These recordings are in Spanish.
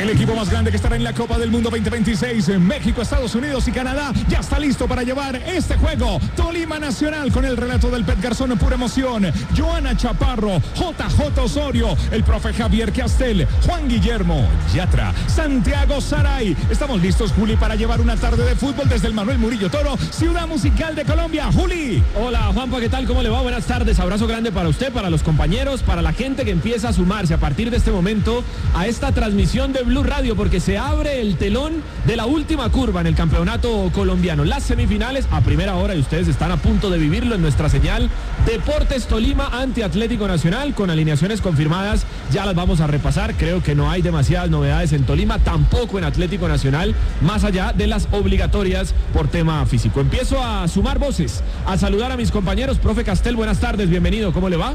El equipo más grande que estará en la Copa del Mundo 2026 en México, Estados Unidos y Canadá ya está listo para llevar este juego. Tolima Nacional con el relato del Pet Garzón en pura emoción. Joana Chaparro, JJ Osorio, el profe Javier Castel, Juan Guillermo Yatra, Santiago Saray. Estamos listos, Juli, para llevar una tarde de fútbol desde el Manuel Murillo Toro, Ciudad Musical de Colombia. Juli. Hola, Juanpa, ¿qué tal? ¿Cómo le va? Buenas tardes. Abrazo grande para usted, para los compañeros, para la gente que empieza a sumarse a partir de este momento a esta transmisión de Blue Radio, porque se abre el telón de la última curva en el campeonato colombiano. Las semifinales a primera hora y ustedes están a punto de vivirlo en nuestra señal. Deportes Tolima ante Atlético Nacional con alineaciones confirmadas. Ya las vamos a repasar. Creo que no hay demasiadas novedades en Tolima, tampoco en Atlético Nacional, más allá de las obligatorias por tema físico. Empiezo a sumar voces, a saludar a mis compañeros. Profe Castel, buenas tardes, bienvenido. ¿Cómo le va?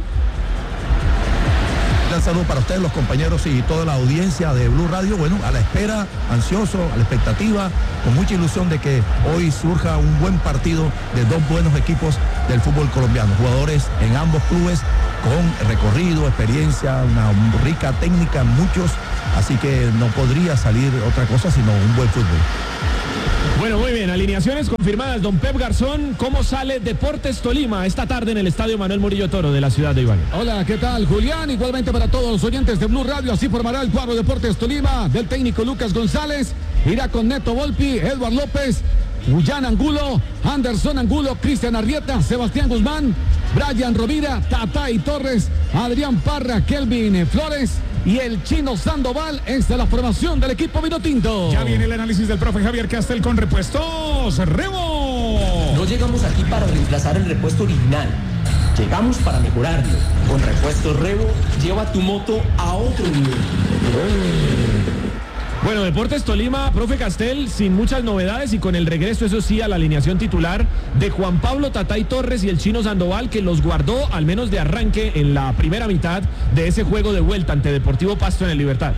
Un saludo para ustedes, los compañeros y toda la audiencia de Blue Radio. Bueno, a la espera, ansioso, a la expectativa, con mucha ilusión de que hoy surja un buen partido de dos buenos equipos del fútbol colombiano. Jugadores en ambos clubes con recorrido, experiencia, una rica técnica, muchos. Así que no podría salir otra cosa sino un buen fútbol. Bueno, muy bien, alineaciones confirmadas. Don Pep Garzón, ¿cómo sale Deportes Tolima esta tarde en el Estadio Manuel Murillo Toro de la ciudad de Ibagué? Hola, ¿qué tal, Julián? Igualmente para todos los oyentes de Blue Radio, así formará el cuadro Deportes Tolima del técnico Lucas González. Irá con Neto Volpi, Edward López, Willán Angulo, Anderson Angulo, Cristian Arrieta, Sebastián Guzmán, Brian Rovira, Tatay Torres, Adrián Parra, Kelvin Flores y el Chino Sandoval. Es de la formación del equipo vinotinto. Ya viene el análisis del profe Javier Castel con repuestos Rebo. No llegamos aquí para reemplazar el repuesto original. Llegamos para mejorarlo. Con repuestos Rebo, lleva tu moto a otro nivel. Bueno, Deportes Tolima, profe Castel, sin muchas novedades y con el regreso, eso sí, a la alineación titular de Juan Pablo Tatay Torres y el Chino Sandoval, que los guardó al menos de arranque en la primera mitad de ese juego de vuelta ante Deportivo Pasto en el Libertad.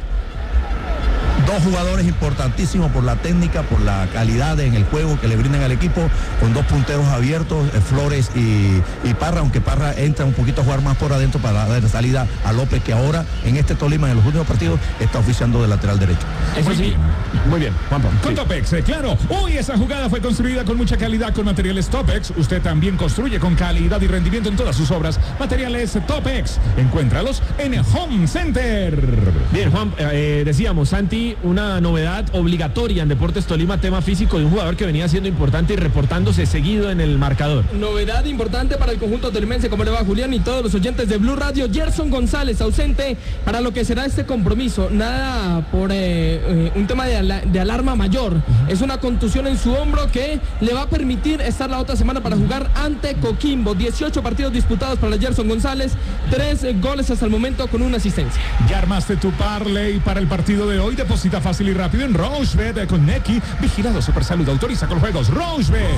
Dos jugadores importantísimos por la técnica, por la calidad en el juego que le brindan al equipo, con dos punteros abiertos, Flores y Parra, aunque Parra entra un poquito a jugar más por adentro para dar salida a López, que ahora en este Tolima, en los últimos partidos, está oficiando de lateral derecho. Eso sí, muy bien, Juanpa. Con Sí. Topex, claro. Hoy esa jugada fue construida con mucha calidad con materiales Topex. Usted también construye con calidad y rendimiento en todas sus obras. Materiales Topex. Encuéntralos en Home Center. Bien, Juan, decíamos, Santi, una novedad obligatoria en Deportes Tolima, tema físico de un jugador que venía siendo importante y reportándose seguido en el marcador. Novedad importante para el conjunto tolimense. ¿Cómo le va, Julián? Y todos los oyentes de Blue Radio. Gerson González ausente para lo que será este compromiso. Nada por un tema de alarma mayor. Es una contusión en su hombro que le va a permitir estar la otra semana para jugar ante Coquimbo. 18 partidos disputados para Gerson González, 3 goles hasta el momento con una asistencia. Ya armaste tu parlay para el partido de hoy. Deposita fácil y rápido en Rochebet con Neki. Vigilado Supersalud. Autoriza con juegos. Rochebet.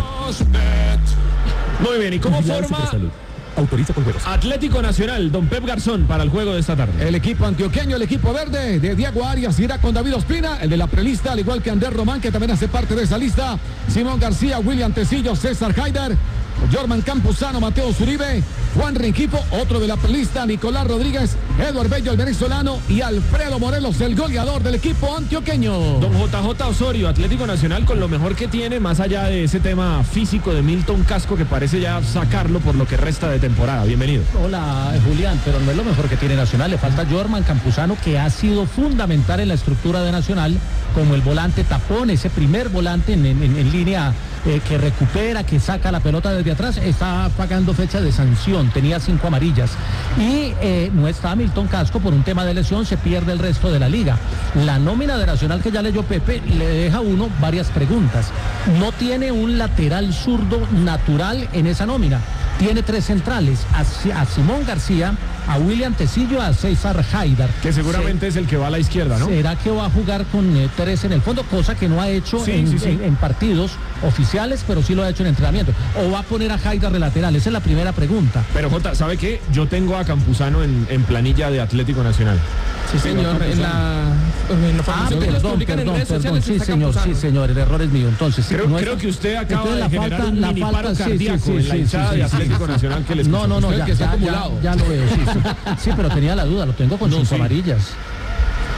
Muy bien, ¿y cómo forma Autoriza con juegos. Atlético Nacional, don Pep Garzón, para el juego de esta tarde? El equipo antioqueño, el equipo verde de Diego Arias irá con David Ospina, el de la prelista, al igual que Ander Román, que también hace parte de esa lista. Simón García, William Tecillo, César Haider, Jorman Campuzano, Mateo Zuribe, Juan Rengifo, otro de la lista, Nicolás Rodríguez, Eduard Bello, el venezolano, y Alfredo Morelos, el goleador del equipo antioqueño. Don JJ Osorio, Atlético Nacional, con lo mejor que tiene, más allá de ese tema físico de Milton Casco, que parece ya sacarlo por lo que resta de temporada. Bienvenido. Hola, Julián, pero no es lo mejor que tiene Nacional. Le falta Jorman Campuzano, que ha sido fundamental en la estructura de Nacional, como el volante tapón, ese primer volante en línea que recupera, que saca la pelota desde atrás. Está pagando fecha de sanción, tenía 5 amarillas. Y no está Milton Casco por un tema de lesión, se pierde el resto de la liga. La nómina de Nacional que ya leyó Pepe le deja a uno varias preguntas. No tiene un lateral zurdo natural en esa nómina. Tiene 3 centrales, a Simón García, a William Tecillo, a César Haider. Que seguramente es el que va a la izquierda, ¿no? ¿Será que va a jugar con 3 en el fondo? Cosa que no ha hecho en partidos oficiales, pero sí lo ha hecho en entrenamiento. ¿O va a poner a Haider de lateral? Esa es la primera pregunta. Pero Jota, ¿sabe qué? Yo tengo a Campuzano en planilla de Atlético Nacional. Sí, señor, en la formación que ellos publican en redes sociales. Sí, señor, el error es mío. Entonces, creo que usted acaba de generar un mini paro cardíaco en la hinchada de Atlético Nacional que les No, ya lo veo, sí, pero tenía la duda, lo tengo con 5 amarillas.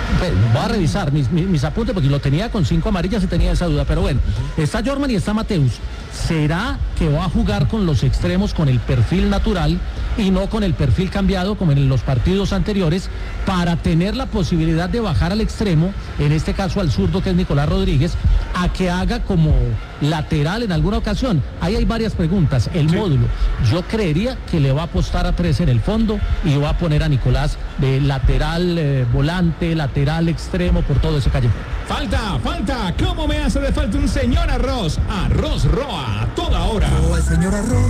Pues, voy a revisar mis apuntes porque lo tenía con 5 amarillas y tenía esa duda, pero bueno, está Jorman y está Mateus. ¿Será que va a jugar con los extremos con el perfil natural y no con el perfil cambiado como en los partidos anteriores para tener la posibilidad de bajar al extremo, en este caso al zurdo que es Nicolás Rodríguez, a que haga como lateral en alguna ocasión? Ahí hay varias preguntas. El módulo, yo creería que le va a apostar a 3 en el fondo y va a poner a Nicolás de lateral volante, lateral extremo por todo ese callejón. Falta, ¿cómo me hace de falta un señor arroz? Arroz Roa, a toda hora. El señor arroz.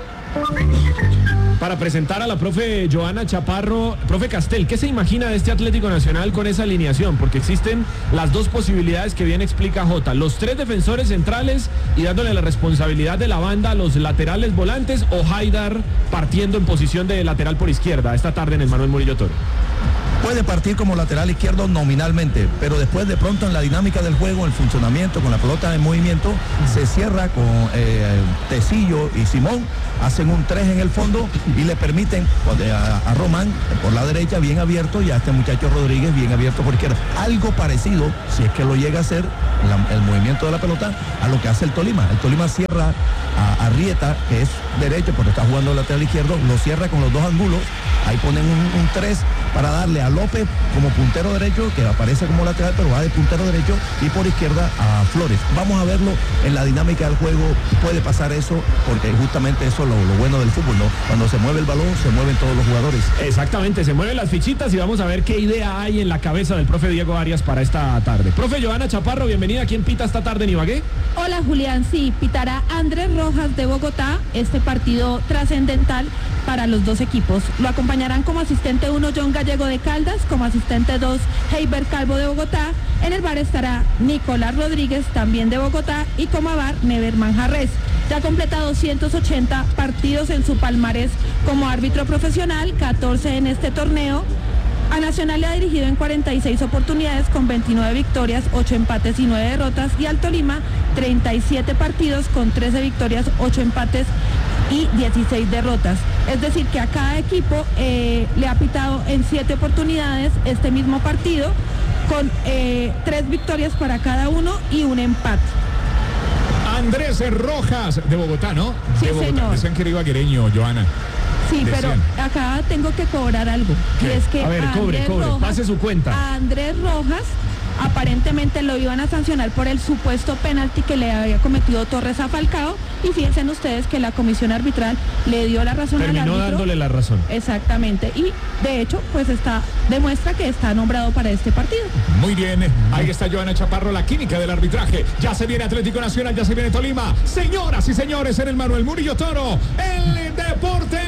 Para presentar a la profe Joana Chaparro, profe Castel, ¿qué se imagina de este Atlético Nacional con esa alineación? Porque existen las dos posibilidades que bien explica Jota, los 3 defensores centrales y dándole la responsabilidad de la banda a los laterales volantes, o Haidar partiendo en posición de lateral por izquierda esta tarde en el Manuel Murillo Toro. Puede partir como lateral izquierdo nominalmente, pero después de pronto en la dinámica del juego, el funcionamiento con la pelota en movimiento, se cierra con Tecillo y Simón, hacen un 3 en el fondo y le permiten a Román por la derecha bien abierto y a este muchacho Rodríguez bien abierto por izquierda. Algo parecido, si es que lo llega a hacer el movimiento de la pelota, a lo que hace el Tolima. El Tolima cierra a Rieta, que es derecho porque está jugando lateral izquierdo, lo cierra con los 2 ángulos, ahí ponen un 3 para darle a López como puntero derecho, que aparece como lateral pero va de puntero derecho, y por izquierda a Flores. Vamos a verlo en la dinámica del juego, puede pasar eso, porque justamente eso es lo bueno del fútbol, ¿no? Cuando se mueve el balón, se mueven todos los jugadores. Exactamente, se mueven las fichitas y vamos a ver qué idea hay en la cabeza del profe Diego Arias para esta tarde. Profe Joana Chaparro, bienvenida. ¿Quién pita esta tarde en Ibagué? Hola Julián, sí, pitará Andrés Rojas de Bogotá, este partido trascendental para los dos equipos. Lo acompañarán como asistente 1 John Gallego de Caldas, como asistente 2 Heiber Calvo de Bogotá. En el bar estará Nicolás Rodríguez, también de Bogotá, y como bar Never Manjarres. Ya ha completado 280 partidos en su palmarés como árbitro profesional, 14 en este torneo. A Nacional le ha dirigido en 46 oportunidades con 29 victorias, 8 empates y 9 derrotas, y al Tolima 37 partidos con 13 victorias, 8 empates y 16 derrotas. Es decir, que a cada equipo le ha pitado en 7 oportunidades este mismo partido, con 3 victorias para cada uno y un empate. Andrés Rojas, de Bogotá, ¿no? Sí, de Bogotá. señor. Decían que era ibaguereño, Joana. Sí, Decían. pero acá tengo que cobrar algo. ¿Qué? Y es que A ver, cobre, pase su cuenta. A Andrés Rojas aparentemente lo iban a sancionar por el supuesto penalti que le había cometido Torres a Falcao, y fíjense ustedes que la comisión arbitral le dio la razón al árbitro. Terminó dándole la razón. Exactamente, y de hecho pues demuestra que está nombrado para este partido. Muy bien, ahí está Joana Chaparro, la química del arbitraje. Ya se viene Atlético Nacional, ya se viene Tolima. Señoras y señores, en el Manuel Murillo Toro, el deporte